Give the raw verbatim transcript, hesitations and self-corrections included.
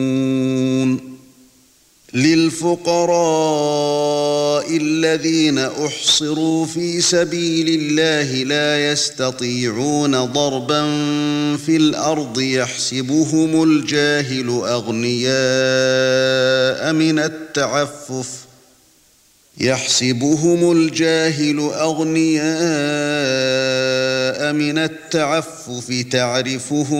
للفقراء الذين أحصروا في سبيل الله لا يستطيعون ضربا في الأرض يحسبهم الجاهل أغنياء من التعفف يحسبهم الجاهل أغنياء من التعفف تعرفهم